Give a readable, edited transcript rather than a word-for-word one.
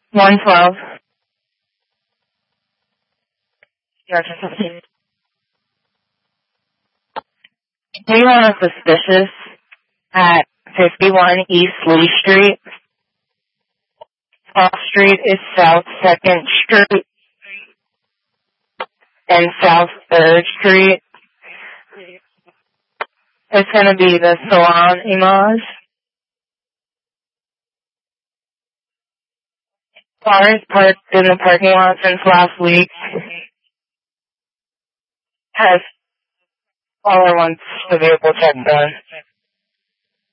112. We want a suspicious at 51 East Lee Street. Off Street is South 2nd Street and South 3rd Street. It's going to be the Salon Image. Car is parked in the parking lot since last week. Has all our wants the vehicle check done.